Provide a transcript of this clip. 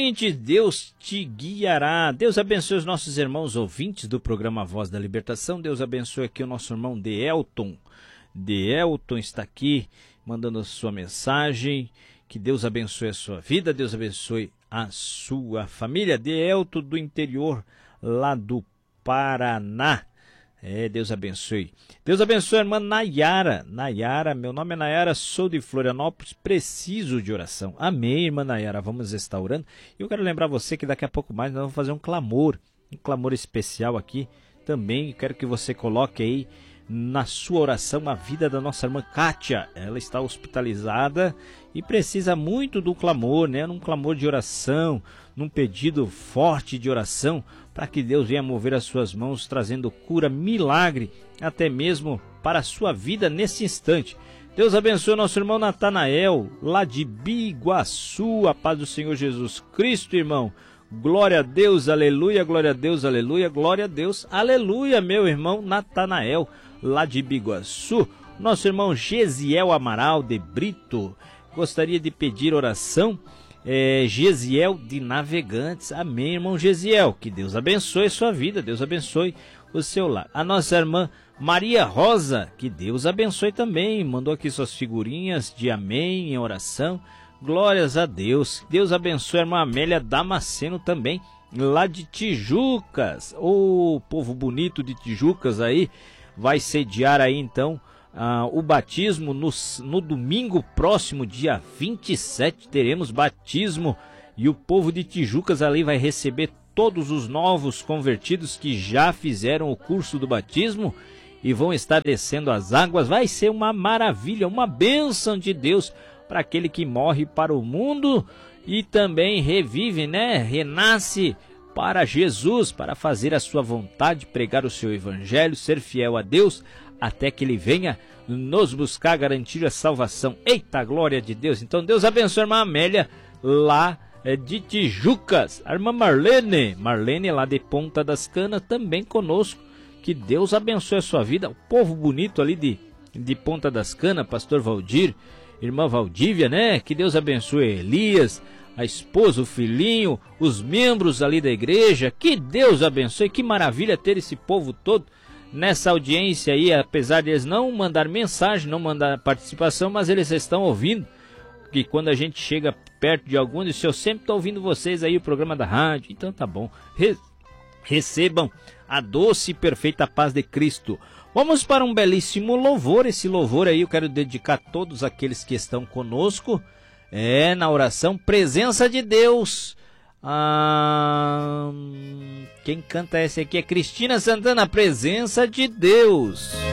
ouvinte, Deus te guiará. Deus abençoe os nossos irmãos ouvintes do programa Voz da Libertação. Deus abençoe aqui o nosso irmão Deelton. Deelton está aqui mandando a sua mensagem. Que Deus abençoe a sua vida, Deus abençoe a sua família. Deelton do interior lá do Paraná. Deus abençoe. Deus abençoe a irmã Nayara. Nayara, meu nome é Nayara, sou de Florianópolis, preciso de oração. Amém, irmã Nayara, vamos estar orando. E eu quero lembrar você que daqui a pouco mais nós vamos fazer um clamor especial aqui também. Eu quero que você coloque aí na sua oração a vida da nossa irmã Kátia. Ela está hospitalizada e precisa muito do clamor, né? Num clamor de oração, num pedido forte de oração, para que Deus venha mover as suas mãos, trazendo cura, milagre, até mesmo para a sua vida nesse instante. Deus abençoe o nosso irmão Natanael, lá de Biguaçu. A paz do Senhor Jesus Cristo, irmão. Glória a Deus, aleluia, glória a Deus, aleluia, glória a Deus, aleluia, meu irmão Natanael, lá de Biguaçu. Nosso irmão Gesiel Amaral de Brito, gostaria de pedir oração. Gesiel de Navegantes. Amém, irmão Gesiel, que Deus abençoe sua vida, Deus abençoe o seu lar. A nossa irmã Maria Rosa, que Deus abençoe também, mandou aqui suas figurinhas de amém em oração. Glórias a Deus. Deus abençoe a irmã Amélia Damasceno também, lá de Tijucas. O povo bonito de Tijucas aí vai sediar aí então o batismo no domingo próximo, dia 27, teremos batismo e o povo de Tijucas ali vai receber todos os novos convertidos que já fizeram o curso do batismo e vão estar descendo as águas. Vai ser uma maravilha, uma bênção de Deus para aquele que morre para o mundo e também revive, né? Renasce para Jesus, para fazer a sua vontade, pregar o seu evangelho, ser fiel a Deus, até que ele venha nos buscar, garantir a salvação. Eita, glória de Deus! Então Deus abençoe a irmã Amélia, lá de Tijucas. A irmã Marlene lá de Ponta das Canas, também conosco. Que Deus abençoe a sua vida. O povo bonito ali de Ponta das Canas, pastor Valdir, irmã Valdívia, né? Que Deus abençoe Elias, a esposa, o filhinho, os membros ali da igreja. Que Deus abençoe, que maravilha ter esse povo todo nessa audiência aí, apesar de eles não mandar mensagem, não mandar participação, mas eles estão ouvindo, que quando a gente chega perto de algum, diz, eu sempre estou ouvindo vocês aí, o programa da rádio, então tá bom, recebam a doce e perfeita paz de Cristo. Vamos para um belíssimo louvor. Esse louvor aí eu quero dedicar a todos aqueles que estão conosco, na oração, presença de Deus. Quem canta essa aqui é Cristina Santana, presença de Deus.